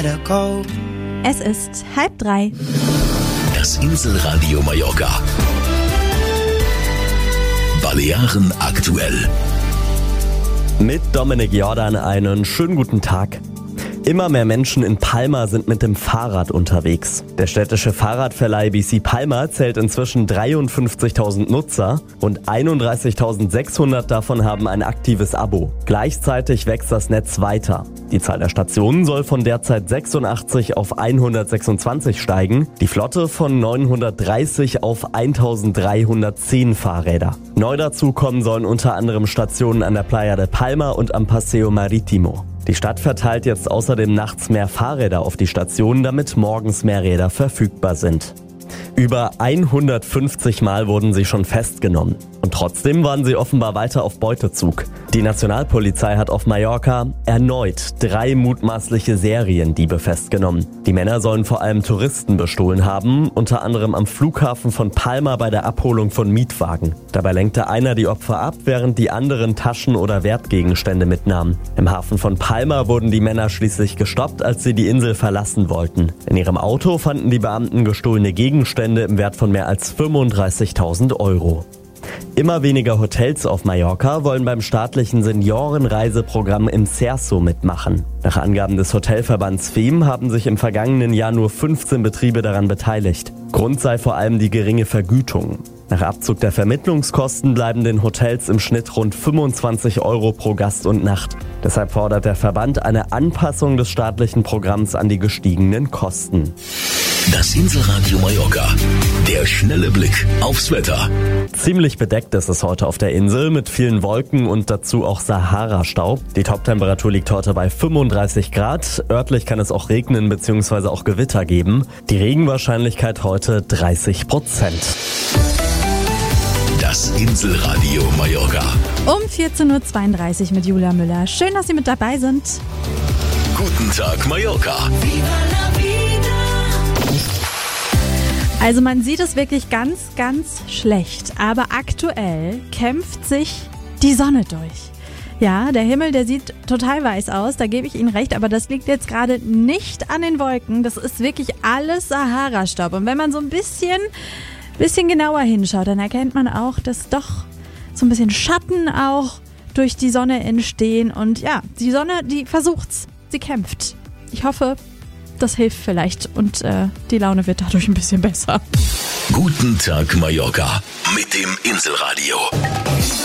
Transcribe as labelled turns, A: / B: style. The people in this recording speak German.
A: Es ist 2:30.
B: Das Inselradio Mallorca. Balearen aktuell.
C: Mit Dominik Jordan einen schönen guten Tag. Immer mehr Menschen in Palma sind mit dem Fahrrad unterwegs. Der städtische Fahrradverleih BC Palma zählt inzwischen 53.000 Nutzer und 31.600 davon haben ein aktives Abo. Gleichzeitig wächst das Netz weiter. Die Zahl der Stationen soll von derzeit 86 auf 126 steigen, die Flotte von 930 auf 1.310 Fahrräder. Neu dazu kommen sollen unter anderem Stationen an der Playa de Palma und am Paseo Marítimo. Die Stadt verteilt jetzt außerdem nachts mehr Fahrräder auf die Stationen, damit morgens mehr Räder verfügbar sind. Über 150 Mal wurden sie schon festgenommen. Und trotzdem waren sie offenbar weiter auf Beutezug. Die Nationalpolizei hat auf Mallorca erneut 3 mutmaßliche Seriendiebe festgenommen. Die Männer sollen vor allem Touristen bestohlen haben, unter anderem am Flughafen von Palma bei der Abholung von Mietwagen. Dabei lenkte einer die Opfer ab, während die anderen Taschen oder Wertgegenstände mitnahmen. Im Hafen von Palma wurden die Männer schließlich gestoppt, als sie die Insel verlassen wollten. In ihrem Auto fanden die Beamten gestohlene Gegenstände im Wert von mehr als 35.000 Euro. Immer weniger Hotels auf Mallorca wollen beim staatlichen Seniorenreiseprogramm im Cerso mitmachen. Nach Angaben des Hotelverbands FEM haben sich im vergangenen Jahr nur 15 Betriebe daran beteiligt. Grund sei vor allem die geringe Vergütung. Nach Abzug der Vermittlungskosten bleiben den Hotels im Schnitt rund 25 Euro pro Gast und Nacht. Deshalb fordert der Verband eine Anpassung des staatlichen Programms an die gestiegenen Kosten.
B: Das Inselradio Mallorca. Der schnelle Blick aufs Wetter.
C: Ziemlich bedeckt ist es heute auf der Insel mit vielen Wolken und dazu auch Sahara-Staub. Die Toptemperatur liegt heute bei 35 Grad. Örtlich kann es auch regnen bzw. auch Gewitter geben. Die Regenwahrscheinlichkeit heute 30%.
B: Das Inselradio Mallorca.
A: Um 14.32 Uhr mit Julia Müller. Schön, dass Sie mit dabei sind.
B: Guten Tag Mallorca.
A: Also man sieht es wirklich ganz, ganz schlecht. Aber aktuell kämpft sich die Sonne durch. Ja, der Himmel, der sieht total weiß aus, da gebe ich Ihnen recht. Aber das liegt jetzt gerade nicht an den Wolken. Das ist wirklich alles Sahara-Staub. Und wenn man so ein bisschen genauer hinschaut, dann erkennt man auch, dass doch so ein bisschen Schatten auch durch die Sonne entstehen. Und ja, die Sonne, die versucht's. Sie kämpft. Ich hoffe, das hilft vielleicht und die Laune wird dadurch ein bisschen besser.
B: Guten Tag Mallorca mit dem Inselradio.